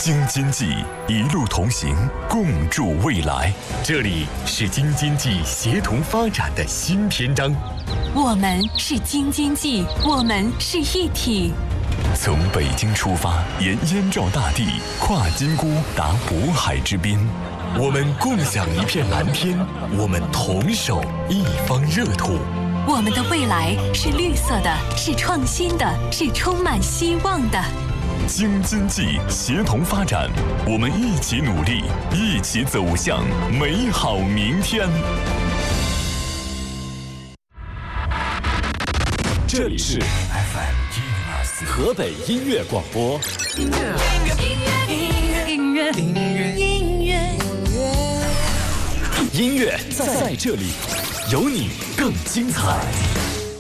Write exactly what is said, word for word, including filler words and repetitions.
京津冀一路同行，共筑未来。这里是京津冀协同发展的新篇章。 我们是京津冀，我们是一体。 从北京出发，沿燕赵大地，跨金沽达渤海之滨。我们共享一片蓝天，我们同守一方热土。 我们的未来是绿色的，是创新的，是充满希望的。 京津冀协同发展，我们一起努力，一起走向美好明天。 这里是 F M 一零二四河北音乐广播。音乐，音乐，音乐，音乐，音乐，音乐在这里，有你更精彩。